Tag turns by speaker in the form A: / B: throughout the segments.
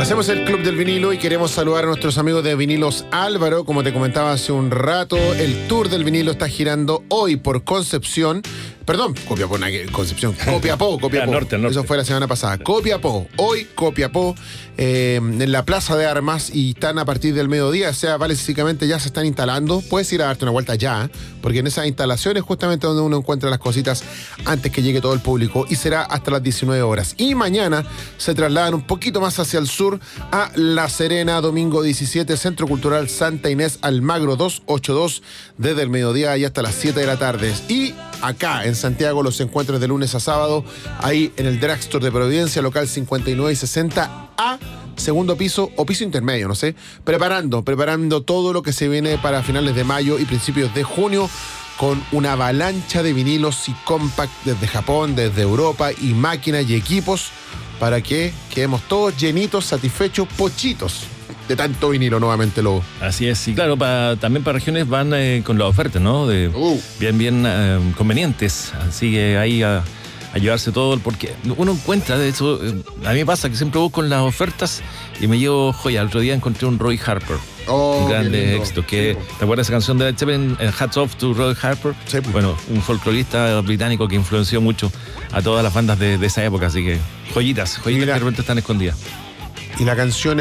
A: Hacemos el Club del Vinilo y queremos saludar a nuestros amigos de Vinilos Álvaro. Como te comentaba hace un rato, el Tour del Vinilo está girando hoy por Concepción. Perdón, Copiapó, Concepción, Copiapó.
B: Al norte.
A: Eso fue la semana pasada. Copiapó, hoy Copiapó, en la Plaza de Armas, y están a partir del mediodía, o sea, básicamente ya se están instalando. Puedes ir a darte una vuelta ya, porque en esas instalaciones justamente donde uno encuentra las cositas antes que llegue todo el público, y será hasta las 19 horas. Y mañana se trasladan un poquito más hacia el sur a La Serena, domingo 17, Centro Cultural Santa Inés Almagro 282, desde el mediodía y hasta las 7 de la tarde. Y acá en Santiago los encuentros de lunes a sábado, ahí en el Drugstore de Providencia, local 59 y 60 A, segundo piso o piso intermedio, no sé, preparando todo lo que se viene para finales de mayo y principios de junio, con una avalancha de vinilos y compact desde Japón, desde Europa, y máquinas y equipos para que quedemos todos llenitos, satisfechos, pochitos de tanto vinilo nuevamente, Lobo.
B: Así es, y claro, también para regiones van con las ofertas, ¿no? Bien convenientes, así que ahí a llevarse todo, porque uno encuentra, de eso, a mí me pasa que siempre busco en las ofertas y me llevo joya. El otro día encontré un Roy Harper, un grande éxito, que, sí, ¿te acuerdas de esa canción de Led Zeppelin, Hats Off to Roy Harper? Sí. Bueno, un folclorista británico que influenció mucho a todas las bandas de esa época, así que joyitas que de repente están escondidas.
A: Y la canción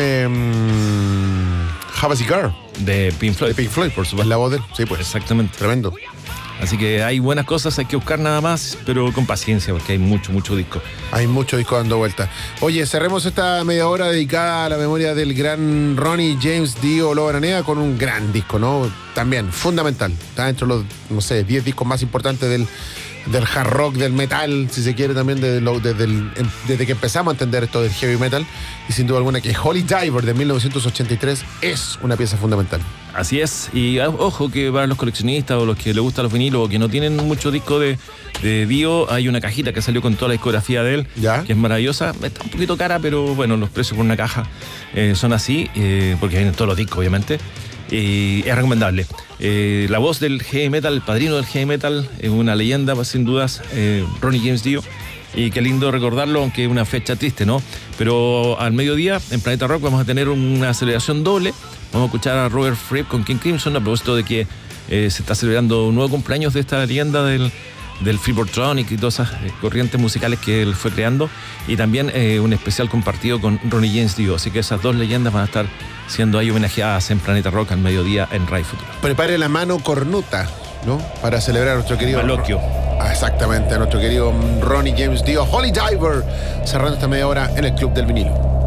A: Have a Cigar
B: de Pink Floyd.
A: De Pink Floyd, por supuesto. La voz de él. Sí, pues.
B: Exactamente.
A: Tremendo.
B: Así que hay buenas cosas, hay que buscar nada más, pero con paciencia, porque hay mucho disco.
A: Hay mucho disco dando vuelta. Oye, cerremos esta media hora dedicada a la memoria del gran Ronnie James Dio Lobo Araneda con un gran disco, ¿no? También fundamental. Está dentro de los, no sé, 10 discos más importantes del hard rock, del metal, si se quiere, también desde que empezamos a entender esto del heavy metal. Y sin duda alguna que Holy Diver de 1983 es una pieza fundamental.
B: Así es, y ojo que para los coleccionistas o los que les gustan los vinilos o que no tienen mucho disco de Dio, hay una cajita que salió con toda la discografía de él, ¿ya? Que es maravillosa. Está un poquito cara, pero bueno, los precios por una caja son así, porque vienen todos los discos, obviamente. Y es recomendable. La voz del heavy metal, el padrino del heavy metal, es una leyenda, sin dudas, Ronnie James Dio. Y qué lindo recordarlo, aunque es una fecha triste, ¿no? Pero al mediodía, en Planeta Rock, vamos a tener una celebración doble. Vamos a escuchar a Robert Fripp con King Crimson, a propósito de que se está celebrando un nuevo cumpleaños de esta leyenda del Freeportronic y todas esas corrientes musicales que él fue creando, y también un especial compartido con Ronnie James Dio. Así que esas dos leyendas van a estar siendo ahí homenajeadas en Planeta Rock al mediodía en Radio Futuro.
A: Prepare la mano cornuta, ¿no? Para celebrar a nuestro querido
B: Maloquio.
A: Exactamente, a nuestro querido Ronnie James Dio, Holy Diver, cerrando esta media hora en el Club del Vinilo.